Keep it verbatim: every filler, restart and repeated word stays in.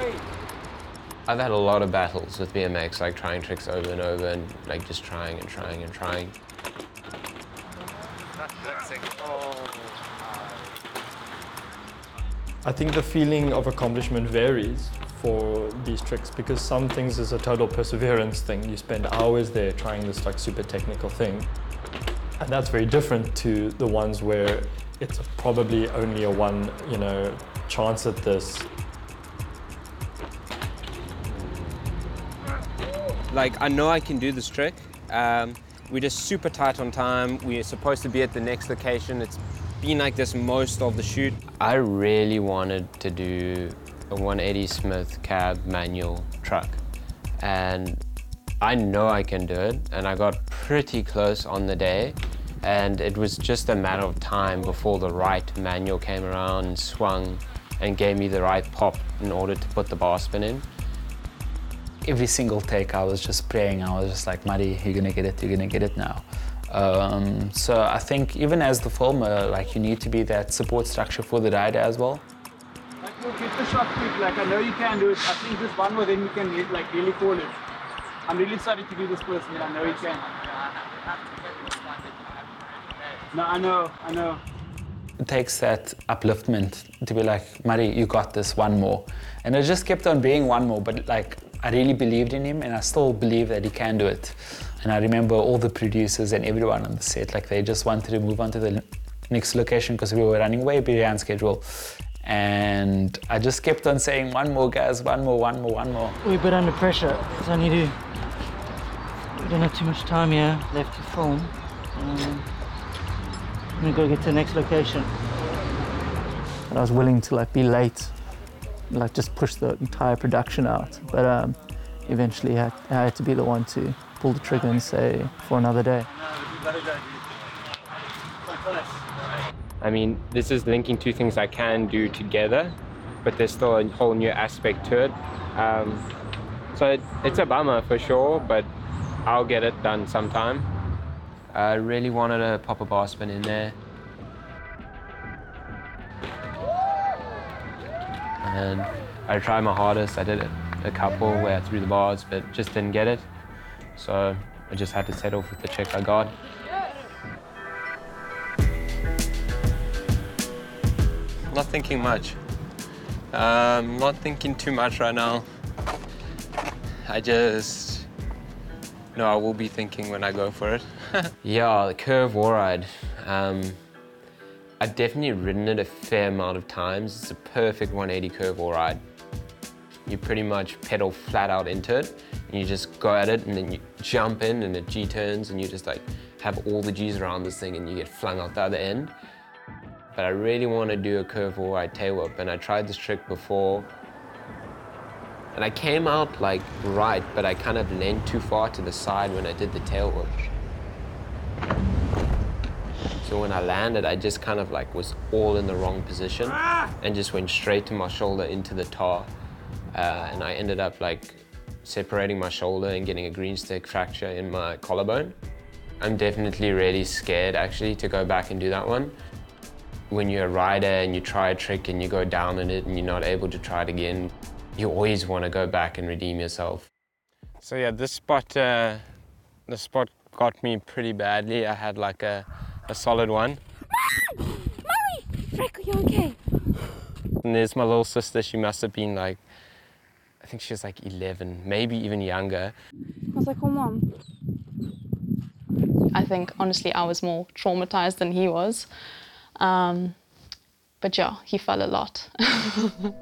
I've had a lot of battles with B M X, like trying tricks over and over and like just trying and trying and trying. I think the feeling of accomplishment varies for these tricks because some things is a total perseverance thing. You spend hours there trying this like super technical thing. And that's very different to the ones where it's probably only a one, you know, chance at this. Like, I know I can do this trick. Um, we're just super tight on time. We're supposed to be at the next location. It's been like this most of the shoot. I really wanted to do a one eighty Smith cab manual truck. And I know I can do it. And I got pretty close on the day. And it was just a matter of time before the right manual came around and swung and gave me the right pop in order to put the bar spin in. Every single take I was just praying, I was just like, Muddy, you're gonna get it, you're gonna get it now. Um, so I think even as the filmer, like you need to be that support structure for the rider as well. Like, you get the shot quick, like I know you can do it. I think this one more then you can get, like really call it. I'm really sorry to do this person, but I know you can. No, I know, I know. It takes that upliftment to be like, Muddy, you got this, one more. And it just kept on being one more, but like, I really believed in him and I still believe that he can do it. And I remember all the producers and everyone on the set, like they just wanted to move on to the next location because we were running way behind schedule. And I just kept on saying, one more guys, one more, one more, one more. We're a bit under pressure, so I need to, we don't have too much time here left to film. Um, I'm gonna go get to the next location. And I was willing to like be late, like just push the entire production out. But um, eventually I had, I had to be the one to pull the trigger and say, for another day. I mean, this is linking two things I can do together, but there's still a whole new aspect to it. Um, so it, it's a bummer for sure, but I'll get it done sometime. I really wanted to pop a bar spin in there. And I tried my hardest. I did it a couple where I threw the bars, but just didn't get it. So I just had to settle with the check I got. Not thinking much. Um, not thinking too much right now. I just, no, I will be thinking when I go for it. Yeah, the curve wall ride. Um, I've definitely ridden it a fair amount of times. It's a perfect one eighty curve wall ride. You pretty much pedal flat out into it, and you just go at it, and then you jump in, and it G-turns, and you just like have all the G's around this thing, and you get flung out the other end. But I really want to do a curve wall ride tail whip, and I tried this trick before, and I came out like right, but I kind of leaned too far to the side when I did the tail whip. So when I landed, I just kind of like was all in the wrong position and just went straight to my shoulder into the tar. Uh, and I ended up like separating my shoulder and getting a green stick fracture in my collarbone. I'm definitely really scared actually to go back and do that one. When you're a rider and you try a trick and you go down in it and you're not able to try it again, you always want to go back and redeem yourself. So yeah, this spot, uh, the spot got me pretty badly. I had like a, a solid one. Mummy! Mummy! Frank, are you okay? And there's my little sister. She must have been like, I think she was like eleven, maybe even younger. I was like, oh, Mom. I think, honestly, I was more traumatized than he was. Um, but yeah, he fell a lot.